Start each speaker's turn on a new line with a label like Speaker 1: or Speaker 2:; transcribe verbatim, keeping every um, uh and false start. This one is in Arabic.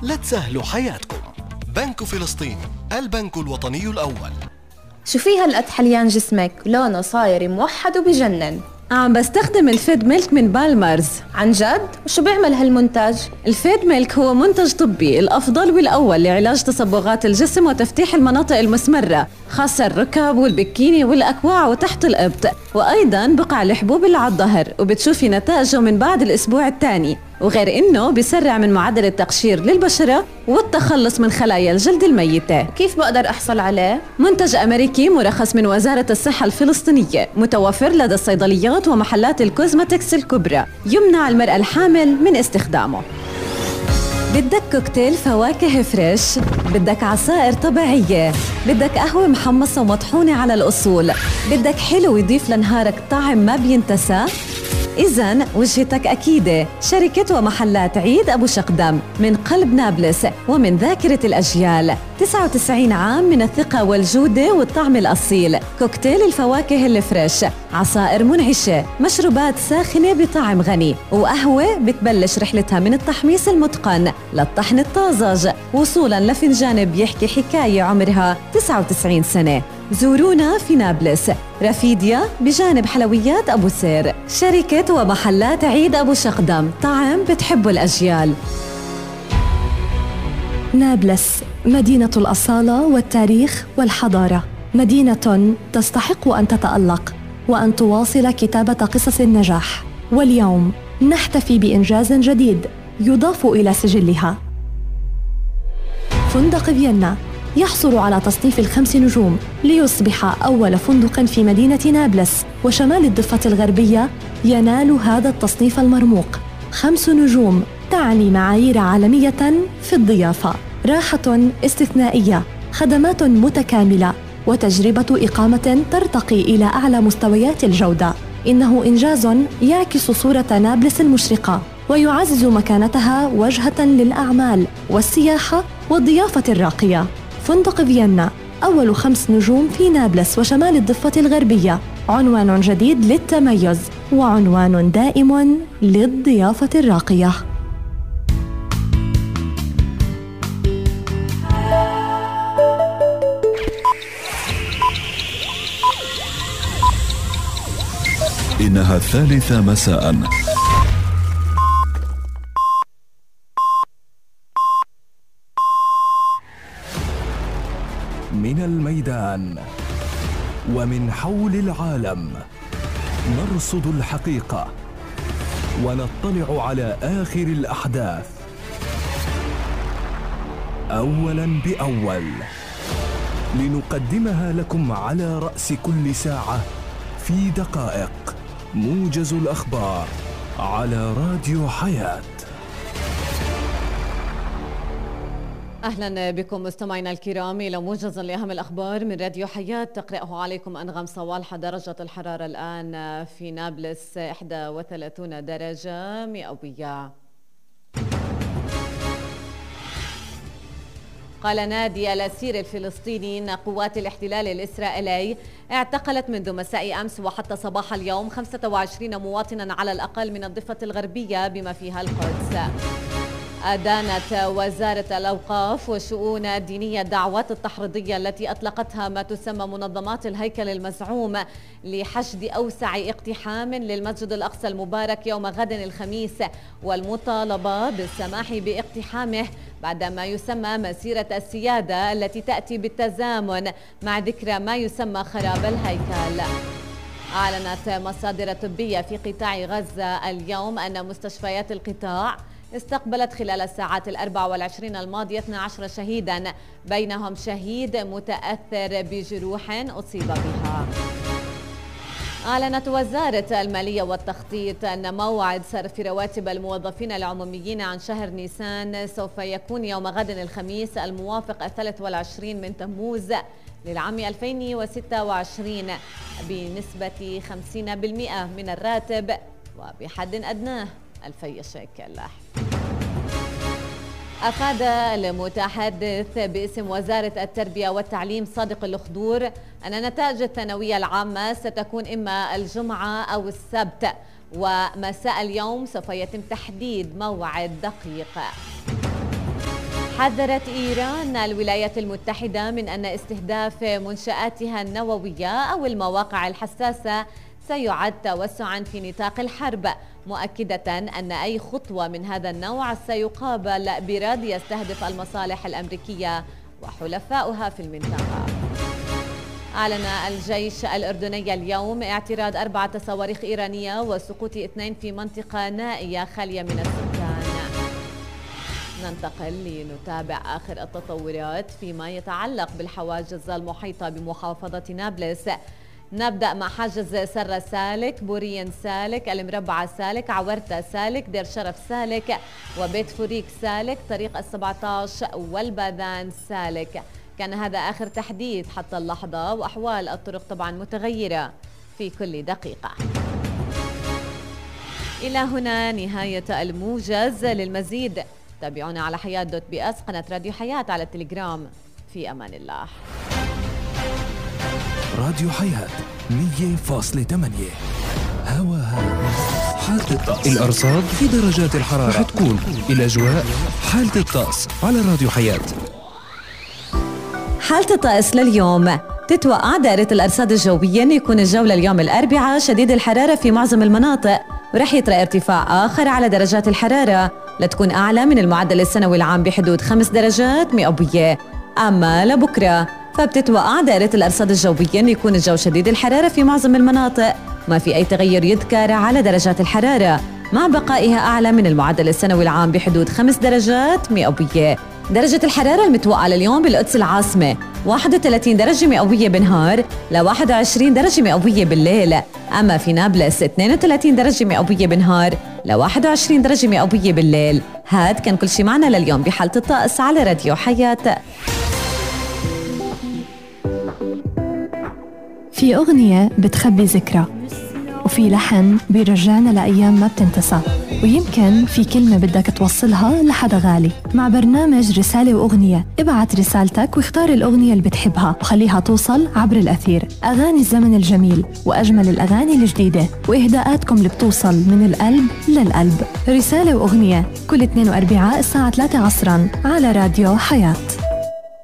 Speaker 1: لا تسهلوا حياتكم. بنك فلسطين، البنك الوطني الأول.
Speaker 2: شو في هالقد حليان جسمك؟ لونه صاير موحد وبجنن.
Speaker 3: عم بستخدم الفيد ميلك من بالمرز.
Speaker 2: عن جد؟ وشو بيعمل هالمنتج؟
Speaker 3: الفيد ميلك هو منتج طبي الأفضل والأول لعلاج تصبغات الجسم وتفتيح المناطق المسمرة، خاصة الركب والبكيني والأكواع وتحت الإبط، وأيضاً بقع الحبوب اللي على الظهر، وبتشوفي نتائجه من بعد الأسبوع الثاني. وغير إنه بيسرع من معدل التقشير للبشرة والتخلص من خلايا الجلد الميتة.
Speaker 2: كيف بقدر أحصل عليه؟
Speaker 3: منتج أمريكي مرخص من وزارة الصحة الفلسطينية، متوفر لدى الصيدليات ومحلات الكوزماتكس الكبرى، يمنع المرأة الحامل من استخدامه. بدك كوكتيل فواكه فريش، بدك عصائر طبيعية، بدك قهوة محمصة ومطحونة على الأصول، بدك حلو يضيف لنهارك طعم ما بينتسى؟ إذن وجهتك أكيدة، شركة ومحلات عيد أبو شقدم من قلب نابلس ومن ذاكرة الأجيال. تسعة وتسعين عام من الثقة والجودة والطعم الأصيل. كوكتيل الفواكه الفريش، عصائر منعشة، مشروبات ساخنة بطعم غني، وقهوة بتبلش رحلتها من التحميص المتقن للطحن الطازج وصولاً لفنجان بيحكي حكاية عمرها تسعة وتسعين سنة. زورونا في نابلس، رفيديا بجانب حلويات أبو سير. شركة ومحلات عيد أبو شقدم، طعم بتحبه الأجيال.
Speaker 4: نابلس، مدينة الأصالة والتاريخ والحضارة، مدينة تستحق أن تتألق وأن تواصل كتابة قصص النجاح. واليوم نحتفي بإنجاز جديد يضاف إلى سجلها. فندق فيينا يحصل على تصنيف الخمس نجوم ليصبح أول فندق في مدينة نابلس وشمال الضفة الغربية ينال هذا التصنيف المرموق. خمس نجوم تعني معايير عالمية في الضيافة، راحة استثنائية، خدمات متكاملة، وتجربة إقامة ترتقي إلى أعلى مستويات الجودة. إنه إنجاز يعكس صورة نابلس المشرقة ويعزز مكانتها وجهة للأعمال والسياحة والضيافة الراقية. فندق فيينا، أول خمس نجوم في نابلس وشمال الضفة الغربية، عنوان جديد للتميز وعنوان دائم للضيافة الراقية.
Speaker 5: إنها الثالثة مساءً.
Speaker 6: من الميدان ومن حول العالم نرصد الحقيقة ونطلع على آخر الأحداث أولاً بأول، لنقدمها لكم على رأس كل ساعة في دقائق. موجز الأخبار على راديو حياة.
Speaker 3: أهلا بكم مستمعينا الكرام إلى موجز لأهم الأخبار من راديو حياة، تقرأه عليكم أنغام صوالحة. درجة الحرارة الآن في نابلس إحدى وثلاثين درجة مئوية. قال نادي الأسير الفلسطيني إن قوات الاحتلال الإسرائيلي اعتقلت منذ مساء أمس وحتى صباح اليوم خمسة وعشرين مواطنا على الأقل من الضفة الغربية بما فيها القدس. أدانت وزارة الأوقاف والشؤون الدينية الدعوات التحريضية التي أطلقتها ما تسمى منظمات الهيكل المزعوم لحشد أوسع اقتحام للمسجد الأقصى المبارك يوم غد الخميس، والمطالبة بالسماح باقتحامه بعد ما يسمى مسيرة السيادة التي تأتي بالتزامن مع ذكرى ما يسمى خراب الهيكل. أعلنت مصادر طبية في قطاع غزة اليوم أن مستشفيات القطاع استقبلت خلال الساعات الأربع والعشرين الماضية اثني عشر شهيدا، بينهم شهيد متأثر بجروح أصيب بها. أعلنت وزارة المالية والتخطيط أن موعد صرف رواتب الموظفين العموميين عن شهر نيسان سوف يكون يوم غد الخميس الموافق الثالث والعشرين من تموز للعام ألفين وستة وعشرين بنسبة خمسين بالمئة من الراتب وبحد أدناه ألفي شيكل. أفاد المتحدث باسم وزارة التربية والتعليم صادق الخضور أن نتائج الثانوية العامة ستكون إما الجمعة أو السبت، ومساء اليوم سوف يتم تحديد موعد دقيق. حذرت إيران الولايات المتحدة من أن استهداف منشآتها النووية أو المواقع الحساسة سيعد توسعا في نطاق الحرب، مؤكدة أن أي خطوة من هذا النوع سيقابل برد يستهدف المصالح الأمريكية وحلفائها في المنطقة. أعلن الجيش الأردني اليوم اعتراض أربعة صواريخ إيرانية وسقوط اثنين في منطقة نائية خالية من السكان. ننتقل لنتابع آخر التطورات فيما يتعلق بالحواجز المحيطة بمحافظة نابلس. نبدأ مع حاجز سرة سالك، بوريين سالك، المربعة سالك، عورتة سالك، دير شرف سالك، وبيت فريق سالك، طريق السبعة عشر والباذان سالك. كان هذا آخر تحديث حتى اللحظة، وأحوال الطرق طبعا متغيرة في كل دقيقة. إلى هنا نهاية الموجز. للمزيد تابعونا على حياة دوت بي اس، قناة راديو حياة على التليجرام. في أمان الله.
Speaker 6: راديو حياة مية فاصلة ثمانية هواها حالة الطقس.
Speaker 7: الأرصاد في درجات الحرارة رح تكون الأجواء حالة الطقس على راديو حياة.
Speaker 3: حالة الطقس لليوم: تتوقع دائرة الأرصاد الجوية أن يكون الجو لليوم الأربعاء شديد الحرارة في معظم المناطق، ورح يطرأ ارتفاع آخر على درجات الحرارة لتكون أعلى من المعدل السنوي العام بحدود خمس درجات مئوية. أما لبكرة فبتتوقع دائرة الأرصاد الجوية أن يكون الجو شديد الحرارة في معظم المناطق، ما في أي تغير يذكر على درجات الحرارة، مع بقائها أعلى من المعدل السنوي العام بحدود خمس درجات مئوية. درجة الحرارة المتوقعة لليوم بالقدس العاصمة واحد وثلاثين درجة مئوية بالنهار ل واحد وعشرين درجة مئوية بالليل، أما في نابلس اثنين وثلاثين درجة مئوية بالنهار ل واحد وعشرين درجة مئوية بالليل. هاد كان كل شي معنا لليوم بحالة الطقس على راديو حياة.
Speaker 4: في أغنية بتخبي ذكرى، وفي لحن بيرجعنا لأيام ما بتنتسى، ويمكن في كلمة بدك توصلها لحدا غالي. مع برنامج رسالة وأغنية، ابعت رسالتك واختار الأغنية اللي بتحبها وخليها توصل عبر الأثير. أغاني الزمن الجميل وأجمل الأغاني الجديدة وإهداءاتكم اللي بتوصل من القلب للقلب. رسالة وأغنية كل اثنين وأربعاء الساعة ثلاثة عصرا على راديو حياة.